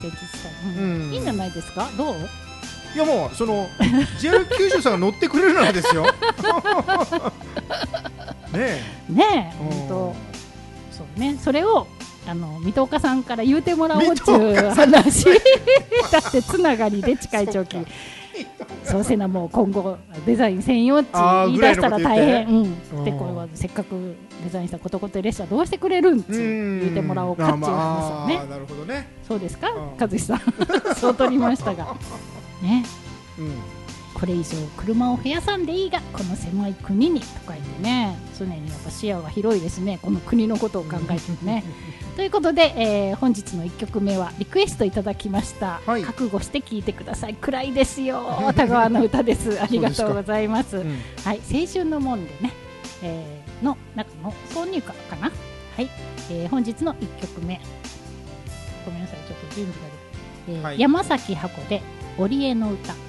現実したい、いいんじゃないですか。どう？ いやもうその JR 九州さんが乗ってくれるならですよ。ねえ本当そうね。それを水戸岡さんから言うてもらおうっていう話だってつながりで近い長期そうせなもう今後デザイン専用って言い出したら大変でこれはせっかくデザインしたことこと列車どうしてくれるんって言うてもらおうかっていう話をね。 なるほどね。 そうですか和志さんそう取りましたがね、これ以上車を増やさんでいいがこの狭い国にとか言ってね、常にやっぱ視野が広いですね、この国のことを考えてねということで、本日の1曲目はリクエストいただきました、覚悟して聴いてください。暗いですよ田川の歌ですありがとうございます、はい、青春の門でね、の中の挿入歌かな。はい、本日の1曲目ごめんなさいちょっと準備がで、山崎箱で織江の歌。